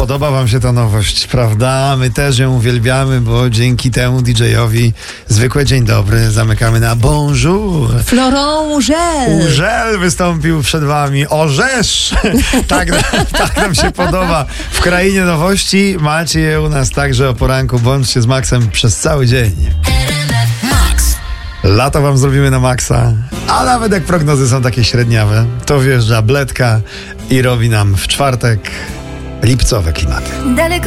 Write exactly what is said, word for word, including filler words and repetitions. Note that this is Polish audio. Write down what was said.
Podoba wam się ta nowość, prawda? My też ją uwielbiamy, bo dzięki temu D J-owi zwykłe dzień dobry zamykamy na bonjour. Florent Urzel. Urzel wystąpił przed wami. Orzesz! tak, tak nam się podoba. W krainie nowości macie je u nas także o poranku. Bądźcie z Maxem przez cały dzień. Lato wam zrobimy na maksa, a nawet jak prognozy są takie średniawe, to wjeżdża Bledka i robi nam w czwartek lipcowe klimaty. Daleko